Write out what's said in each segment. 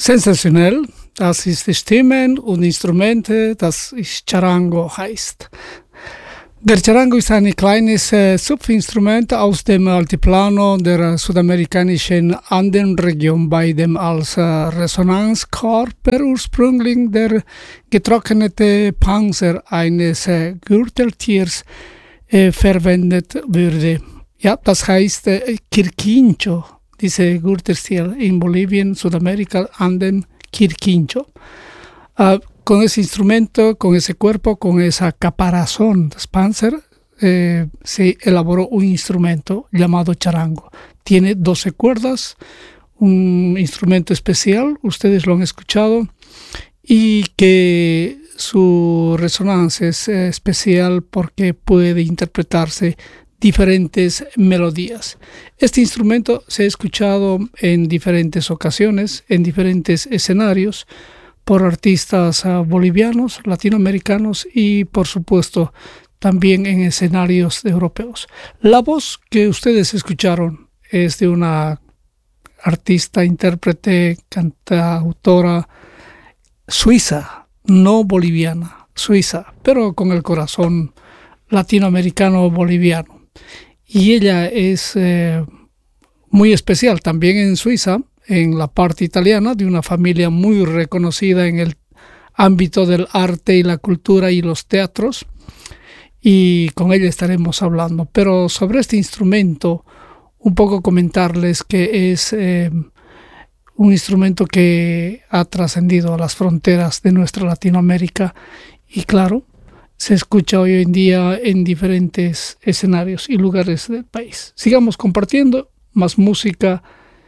Sensationell, das ist die Stimmen und Instrumente, das ist Charango heißt. Der Charango ist ein kleines Subinstrument aus dem Altiplano der südamerikanischen Andenregion, bei dem als Resonanzkörper ursprünglich der getrocknete Panzer eines Gürteltiers verwendet würde. Ja, das heißt Quirquincho, diese Gürteltier in Bolivien, Sudamerika, Anden, Quirquincho. Con ese instrumento, con ese cuerpo, con esa caparazón del panzer, se elaboró un instrumento llamado charango. Tiene 12 cuerdas, un instrumento especial, ustedes lo han escuchado, y que su resonancia es especial porque puede interpretarse diferentes melodías. Este instrumento se ha escuchado en diferentes ocasiones, en diferentes escenarios, por artistas bolivianos, latinoamericanos y, por supuesto, también en escenarios europeos. La voz que ustedes escucharon es de una artista, intérprete, cantautora suiza, no boliviana, suiza, pero con el corazón latinoamericano-boliviano. Y ella es muy especial también en Suiza, en la parte italiana, de una familia muy reconocida en el ámbito del arte y la cultura y los teatros, y con ella estaremos hablando. Pero sobre este instrumento, un poco comentarles que es un instrumento que ha trascendido a las fronteras de nuestra Latinoamérica y, claro, se escucha hoy en día en diferentes escenarios y lugares del país. Sigamos compartiendo más música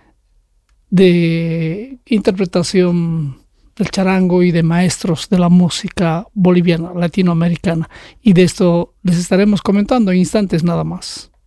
de interpretación del charango y de maestros de la música boliviana, latinoamericana. Y de esto les estaremos comentando en instantes nada más.